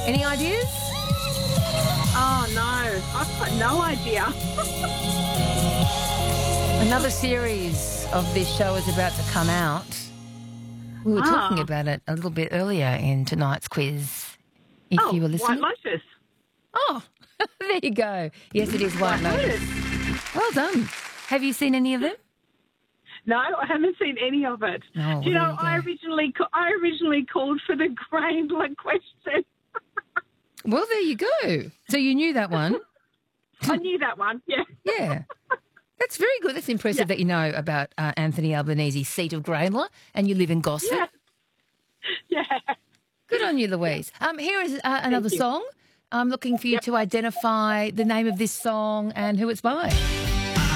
Any ideas? Oh, no. I've got no idea. Another series of this show is about to come out. We were talking about it a little bit earlier in tonight's quiz, if you were listening. White Lotus. Oh, there you go. Yes, it is White Lotus. Well done. Have you seen any of them? No, I haven't seen any of it. Oh, Do you know, there you go. I originally called for the Graindler question. Well, there you go. So you knew that one. I knew that one, yeah. Yeah. That's very good. That's impressive that you know about Anthony Albanese's seat of Graindler and you live in Gosford. Yeah. Good on you, Louise. Here is another song. I'm looking for you to identify the name of this song and who it's by.